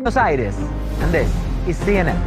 Buenos Aires, and this is CNN.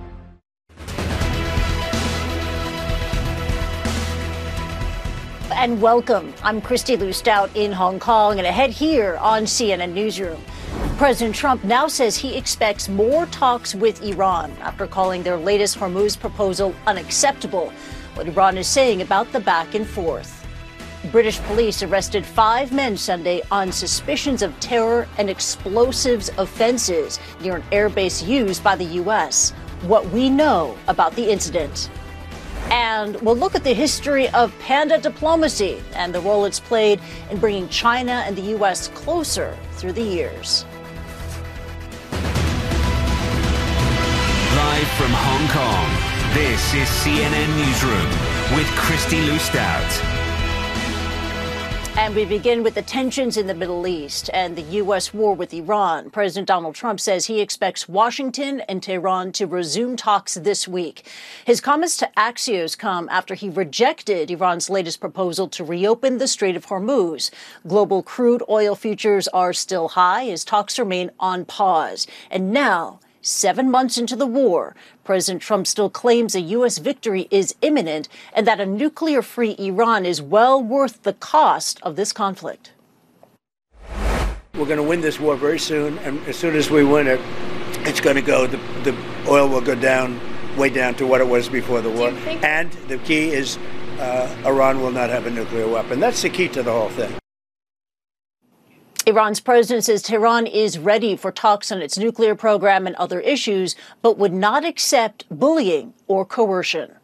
And welcome. I'm Christy Lou Stout in Hong Kong, and ahead here on CNN Newsroom. President Trump now says he expects more talks with Iran after calling their latest Hormuz proposal unacceptable. What Iran is saying about the back and forth. British police arrested 5 men Sunday on suspicions of terror and explosives offenses near an airbase used by the U.S. What we know about the incident. And we'll look at the history of panda diplomacy and the role it's played in bringing China and the U.S. closer through the years. Live from Hong Kong, this is CNN Newsroom with Christy Lou Stout. And we begin with the tensions in the Middle East and the U.S. war with Iran. President Donald Trump says he expects Washington and Tehran to resume talks this week. His comments to Axios come after he rejected Iran's latest proposal to reopen the Strait of Hormuz. Global crude oil futures are still high as talks remain on pause. And now, 7 months into the war, President Trump still claims a U.S. victory is imminent and that a nuclear-free Iran is well worth the cost of this conflict. We're going to win this war very soon, and as soon as we win it, it's going to go, the oil will go down, way down to what it was before the war. And the key is Iran will not have a nuclear weapon. That's the key to the whole thing. Iran's president says Tehran is ready for talks on its nuclear program and other issues, but would not accept bullying or coercion.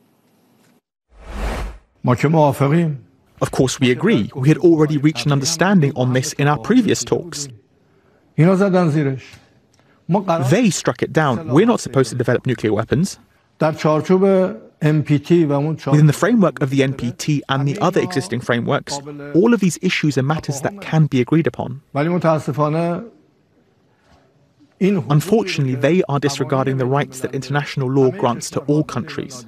Of course, we agree. We had already reached an understanding on this in our previous talks. They struck it down. We're not supposed to develop nuclear weapons. Within the framework of the NPT and the other existing frameworks, all of these issues are matters that can be agreed upon. Unfortunately, they are disregarding the rights that international law grants to all countries.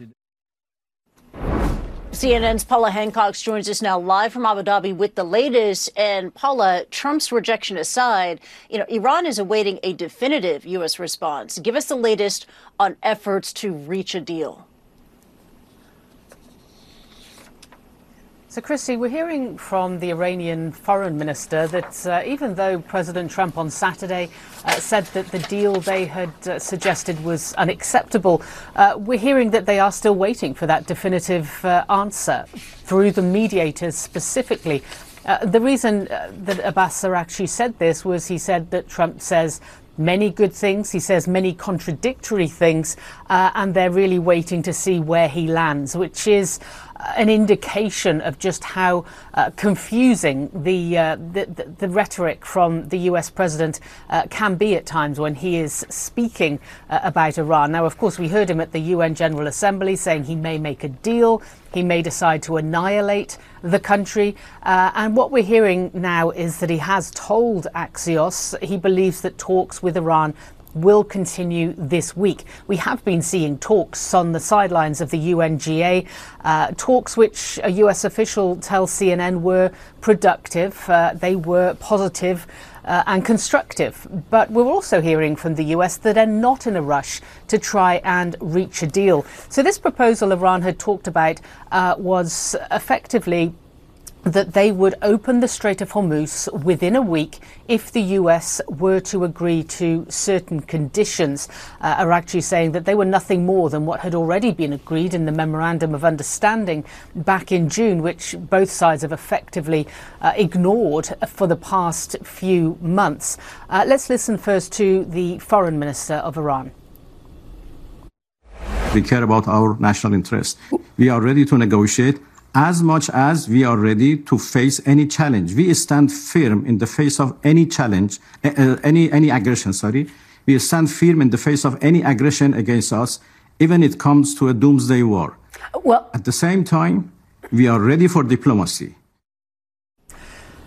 CNN's Paula Hancock joins us now live from Abu Dhabi with the latest. And Paula, Trump's rejection aside, Iran is awaiting a definitive U.S. response. Give us the latest on efforts to reach a deal. So, Christy, we're hearing from the Iranian foreign minister that even though President Trump on Saturday said that the deal they had suggested was unacceptable, we're hearing that they are still waiting for that definitive answer through the mediators specifically. The reason that Abbas Araghchi said this was he said that Trump says many good things, he says many contradictory things, and they're really waiting to see where he lands, which is an indication of just how confusing the rhetoric from the US president can be at times when he is speaking about Iran. Now, of course, we heard him at the UN General Assembly saying he may make a deal, he may decide to annihilate the country. And what we're hearing now is that he has told Axios he believes that talks with Iran will continue this week. We have been seeing talks on the sidelines of the UNGA, talks which a US official tells CNN were productive, they were positive and constructive. But we're also hearing from the US that they're not in a rush to try and reach a deal. So this proposal Iran had talked about was effectively that they would open the Strait of Hormuz within a week if the US were to agree to certain conditions. Araghchi saying that they were nothing more than what had already been agreed in the Memorandum of Understanding back in June, which both sides have effectively ignored for the past few months. Let's listen first to the Foreign Minister of Iran. We care about our national interest. We are ready to negotiate as much as we are ready to face any challenge. We stand firm in the face of any challenge, any aggression, We stand firm in the face of any aggression against us, even if it comes to a doomsday war. Well, at the same time, we are ready for diplomacy.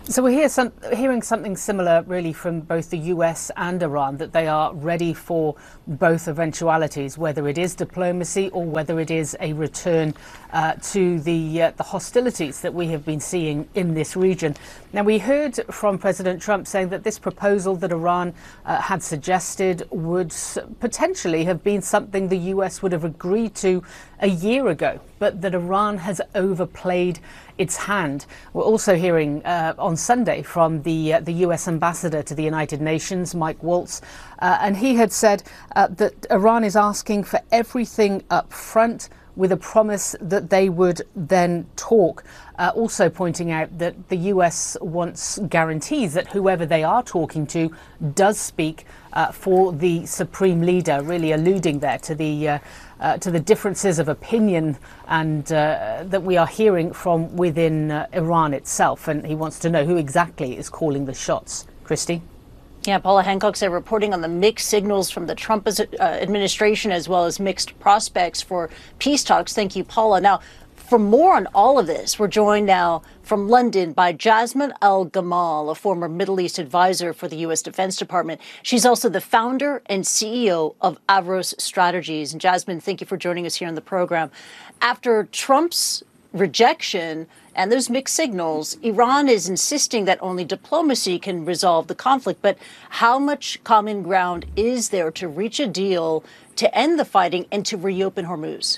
So we're hearing something similar, really, from both the US and Iran, that they are ready for both eventualities, whether it is diplomacy or whether it is a return to the hostilities that we have been seeing in this region. Now, we heard from President Trump saying that this proposal that Iran had suggested would potentially have been something the US would have agreed to a year ago, but that Iran has overplayed its hand. We're also hearing on Sunday from the US ambassador to the United Nations, Mike Waltz, and he had said that Iran is asking for everything up front with a promise that they would then talk. Also pointing out that the US wants guarantees that whoever they are talking to does speak for the supreme leader, really alluding there to the differences of opinion and that we are hearing from within Iran itself. And he wants to know who exactly is calling the shots. Christy? Yeah, Paula Hancock's there reporting on the mixed signals from the Trump administration, as well as mixed prospects for peace talks. Thank you, Paula. Now, for more on all of this, we're joined now from London by Jasmine Al-Gamal, a former Middle East advisor for the U.S. Defense Department. She's also the founder and CEO of Avros Strategies. And Jasmine, thank you for joining us here on the program. After Trump's rejection and those mixed signals, Iran is insisting that only diplomacy can resolve the conflict. But how much common ground is there to reach a deal to end the fighting and to reopen Hormuz?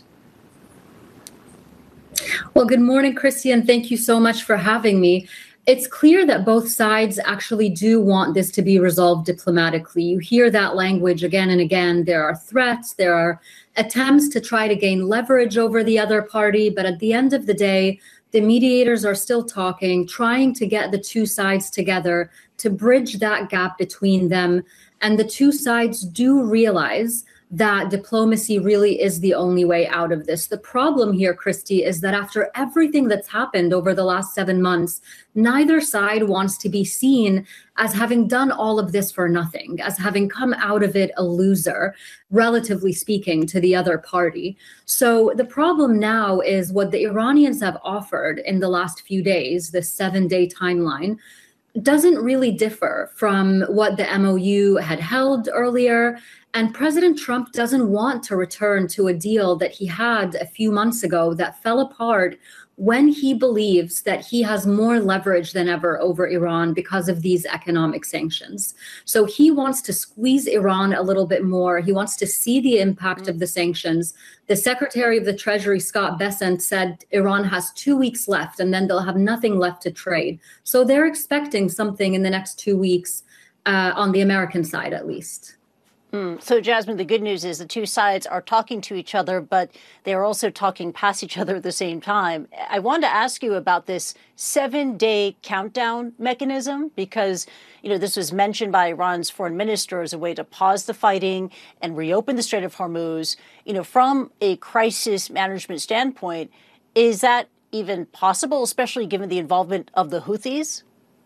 Well, good morning, Christy, and thank you so much for having me. It's clear that both sides actually do want this to be resolved diplomatically. You hear that language again and again. There are threats, there are attempts to try to gain leverage over the other party, but at the end of the day, the mediators are still talking, trying to get the two sides together to bridge that gap between them. And the two sides do realize that diplomacy really is the only way out of this. The problem here, Christy, is that after everything that's happened over the last 7 months, neither side wants to be seen as having done all of this for nothing, as having come out of it a loser, relatively speaking, to the other party. So the problem now is what the Iranians have offered in the last few days, this 7-day timeline, doesn't really differ from what the MOU had held earlier. And President Trump doesn't want to return to a deal that he had a few months ago that fell apart when he believes that he has more leverage than ever over Iran because of these economic sanctions. So he wants to squeeze Iran a little bit more. He wants to see the impact of the sanctions. The Secretary of the Treasury, Scott Bessent, said Iran has 2 weeks left and then they'll have nothing left to trade. So they're expecting something in the next 2 weeks on the American side, at least. So, Jasmine, the good news is the two sides are talking to each other, but they are also talking past each other at the same time. I wanted to ask you about this 7-day countdown mechanism, because, this was mentioned by Iran's foreign minister as a way to pause the fighting and reopen the Strait of Hormuz. From a crisis management standpoint, is that even possible, especially given the involvement of the Houthis?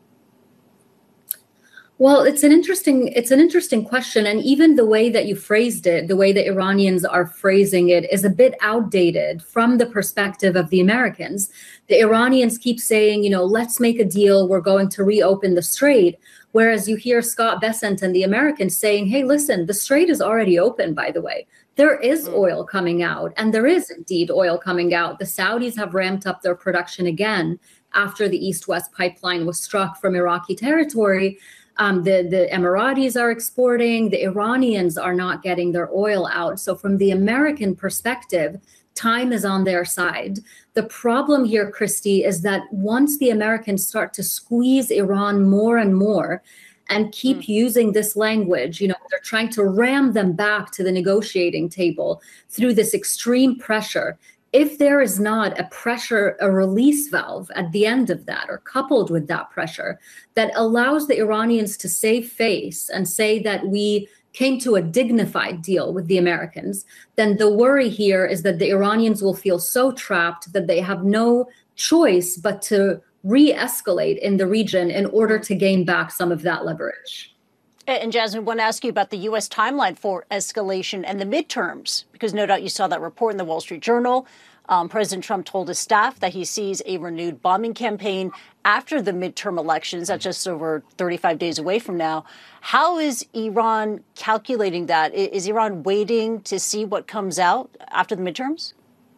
Well, it's an interesting question. And even the way that you phrased it, the way the Iranians are phrasing it is a bit outdated from the perspective of the Americans. The Iranians keep saying, let's make a deal. We're going to reopen the strait. Whereas you hear Scott Bessent and the Americans saying, hey, listen, the strait is already open, by the way. There is oil coming out, and there is indeed oil coming out. The Saudis have ramped up their production again after the East-West pipeline was struck from Iraqi territory. The Emiratis are exporting, the Iranians are not getting their oil out. So from the American perspective, time is on their side. The problem here, Christy, is that once the Americans start to squeeze Iran more and more and keep using this language, they're trying to ram them back to the negotiating table through this extreme pressure. If there is not a release valve at the end of that, or coupled with that pressure, that allows the Iranians to save face and say that we came to a dignified deal with the Americans, then the worry here is that the Iranians will feel so trapped that they have no choice but to re-escalate in the region in order to gain back some of that leverage. And Jasmine, I want to ask you about the U.S. timeline for escalation and the midterms, because no doubt you saw that report in the Wall Street Journal President Trump told his staff that he sees a renewed bombing campaign after the midterm elections. That's just over 35 days away from now. How is Iran calculating that? Is Iran waiting to see what comes out after the midterms?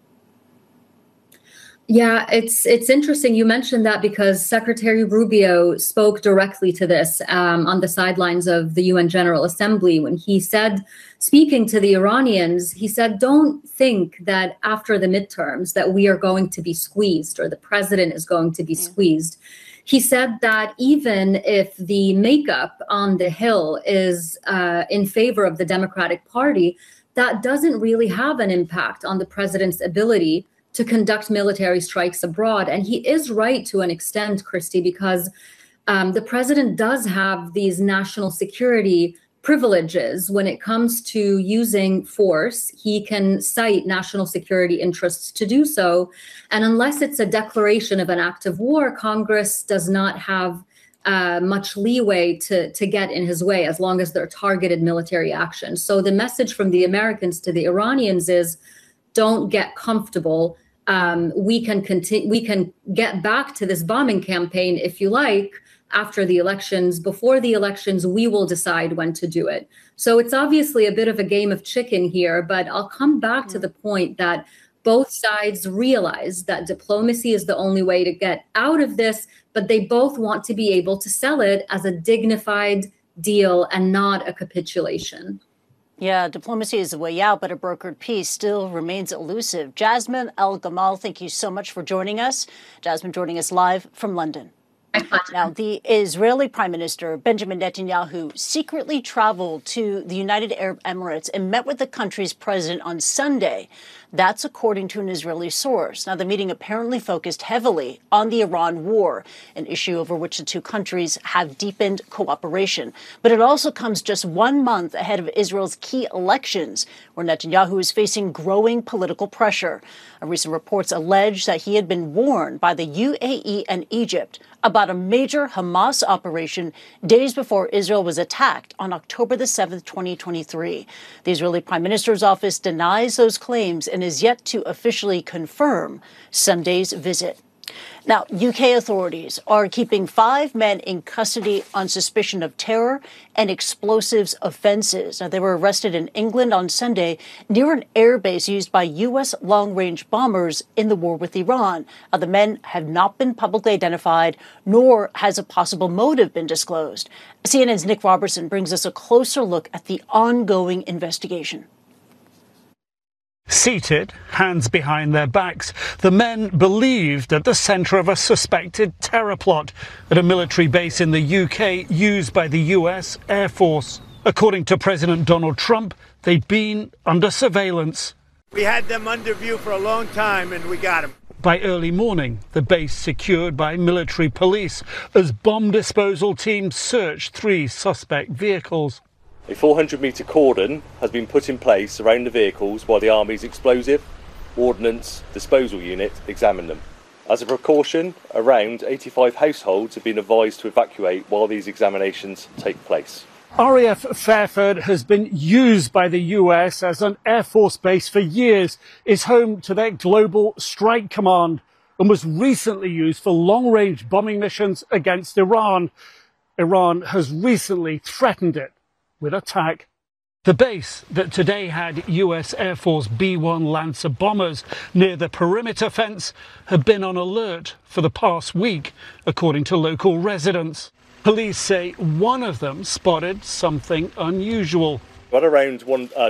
Yeah, it's interesting you mentioned that because Secretary Rubio spoke directly to this on the sidelines of the UN General Assembly when he said, speaking to the Iranians, he said, don't think that after the midterms that we are going to be squeezed or the president is going to be squeezed. He said that even if the makeup on the Hill is in favor of the Democratic Party, that doesn't really have an impact on the president's ability to conduct military strikes abroad. And he is right to an extent, Christy, because the president does have these national security privileges when it comes to using force. He can cite national security interests to do so. And unless it's a declaration of an act of war, Congress does not have much leeway to get in his way as long as they're targeted military actions. So the message from the Americans to the Iranians is, don't get comfortable. We can continue. We can get back to this bombing campaign if you like after the elections. Before the elections, we will decide when to do it. So it's obviously a bit of a game of chicken here. But I'll come back to the point that both sides realize that diplomacy is the only way to get out of this. But they both want to be able to sell it as a dignified deal and not a capitulation. Yeah, diplomacy is the way out, but a brokered peace still remains elusive. Jasmine El-Gamal, thank you so much for joining us. Jasmine joining us live from London. Now, the Israeli Prime Minister Benjamin Netanyahu secretly traveled to the United Arab Emirates and met with the country's president on Sunday. That's according to an Israeli source. Now, the meeting apparently focused heavily on the Iran war, an issue over which the two countries have deepened cooperation. But it also comes just 1 month ahead of Israel's key elections, where Netanyahu is facing growing political pressure. Recent reports allege that he had been warned by the UAE and Egypt about a major Hamas operation days before Israel was attacked on October the 7th, 2023. The Israeli Prime Minister's office denies those claims and is yet to officially confirm Sunday's visit. Now, UK authorities are keeping 5 men in custody on suspicion of terror and explosives offenses. Now, they were arrested in England on Sunday near an airbase used by U.S. long-range bombers in the war with Iran. The men have not been publicly identified, nor has a possible motive been disclosed. CNN's Nick Robertson brings us a closer look at the ongoing investigation. Seated, hands behind their backs, the men believed at the centre of a suspected terror plot at a military base in the UK used by the US Air Force. According to President Donald Trump, they'd been under surveillance. We had them under view for a long time and we got them. By early morning, the base secured by military police as bomb disposal teams searched 3 suspect vehicles. A 400-metre cordon has been put in place around the vehicles while the Army's explosive ordnance disposal unit examine them. As a precaution, around 85 households have been advised to evacuate while these examinations take place. RAF Fairford has been used by the US as an Air Force base for years, is home to their Global Strike Command, and was recently used for long-range bombing missions against Iran. Iran has recently threatened it with attack. The base that today had US Air Force B-1 Lancer bombers near the perimeter fence had been on alert for the past week, according to local residents. Police say one of them spotted something unusual. At around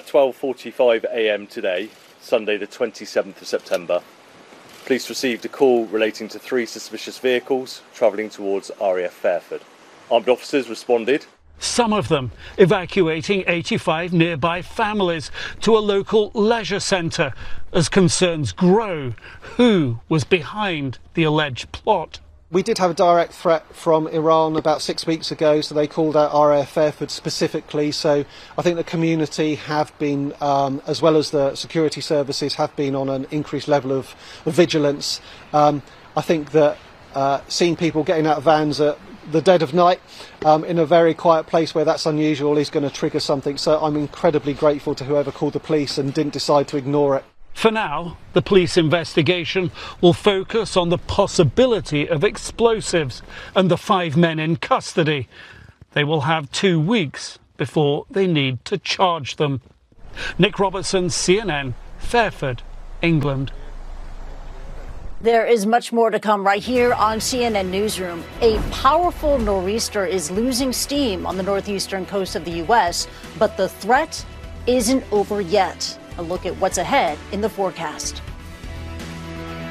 12:45 a.m. today, Sunday the 27th of September, police received a call relating to 3 suspicious vehicles travelling towards RAF Fairford. Armed officers responded, some of them evacuating 85 nearby families to a local leisure centre as concerns grow. Who was behind the alleged plot? We did have a direct threat from Iran about 6 weeks ago, so they called out RAF Fairford specifically. So I think the community have been, as well as the security services, have been on an increased level of vigilance. I think that seeing people getting out of vans at the dead of night in a very quiet place where that's unusual is going to trigger something. So I'm incredibly grateful to whoever called the police and didn't decide to ignore it. For now, the police investigation will focus on the possibility of explosives and the 5 men in custody. They will have 2 weeks before they need to charge them. Nick Robertson, CNN, Fairford, England. There is much more to come right here on CNN Newsroom. A powerful nor'easter is losing steam on the northeastern coast of the U.S., but the threat isn't over yet. A look at what's ahead in the forecast.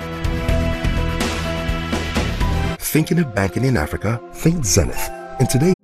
Thinking of banking in Africa? Think Zenith. And today,